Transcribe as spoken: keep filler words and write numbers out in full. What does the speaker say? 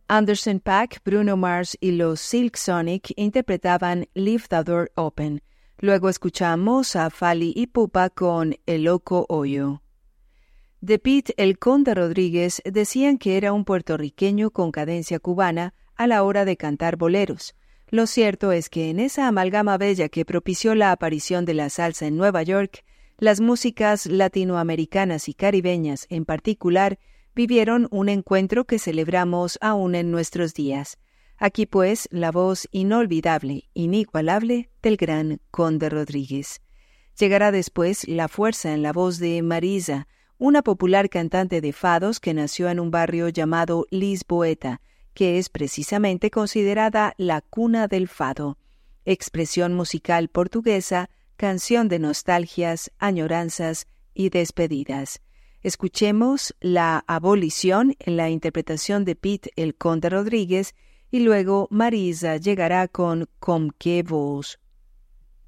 Anderson .Paak, Bruno Mars y los Silk Sonic interpretaban Leave the Door Open. Luego escuchamos a Fally Ipupa con El Loco Hoyo. De Pete El Conde Rodríguez decían que era un puertorriqueño con cadencia cubana a la hora de cantar boleros. Lo cierto es que en esa amalgama bella que propició la aparición de la salsa en Nueva York, las músicas latinoamericanas y caribeñas en particular vivieron un encuentro que celebramos aún en nuestros días. Aquí pues la voz inolvidable, inigualable del gran Conde Rodríguez. Llegará después la fuerza en la voz de Marisa, una popular cantante de fados que nació en un barrio llamado Lisboeta, que es precisamente considerada la cuna del fado. Expresión musical portuguesa, canción de nostalgias, añoranzas y despedidas. Escuchemos La Abolición en la interpretación de Pete El Conde Rodríguez y luego Marisa llegará con Com que Vos.